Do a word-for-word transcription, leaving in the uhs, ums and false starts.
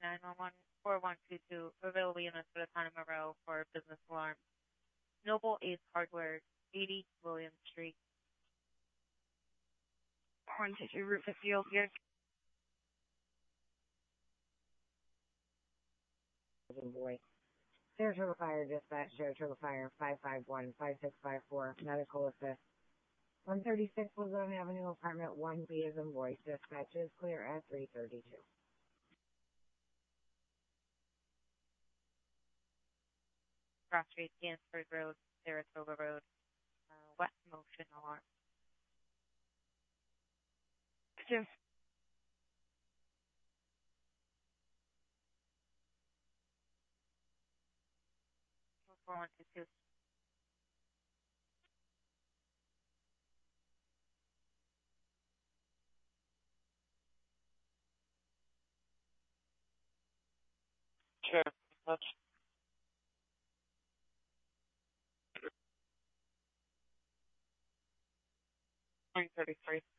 nine one one four one two two available units for the time in a row for business alarm. Noble Ace Hardware, eighty William Street. one two two Route fifty Opiate. Boy. Saratoga Fire Dispatch, Saratoga Fire, five five one, five six five four, medical assist. one thirty-six Luzon Avenue, apartment one B as in boy. Dispatch is clear at three thirty-two. Cross Street, Gansford Road, Saratoga Road, uh, West Motion Alarm. Two. four one two two. Sure. That's nine thirty-three.